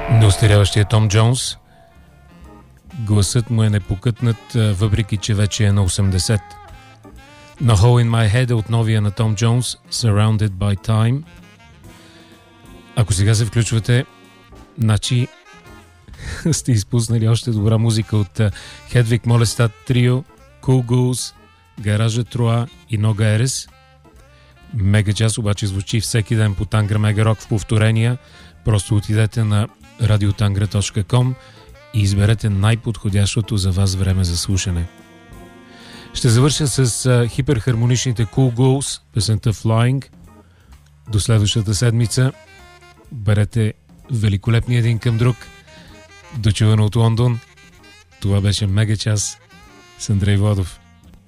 Неостаряващия Том Джонс. Гласът му е непокътнат, въпреки че вече е на 80. На Hole in My Head от новия на Том Джонс, Surrounded by Time. Ако сега се включвате, значи сте изпуснали още добра музика от Хедвиг Молестат Трио, Cool Ghouls, Гаража Троа и Нога Ерес. Мега час обаче звучи всеки ден по Тангра Мега Рок в повторения. Просто отидете на radiotangra.com и изберете най-подходящото за вас време за слушане. Ще завърша с хиперхармоничните Cool Ghouls, песента Flying. До следващата седмица. Бъдете великолепни един към друг. Дочуване от Лондон. Това беше Мега час с Андрей Владов.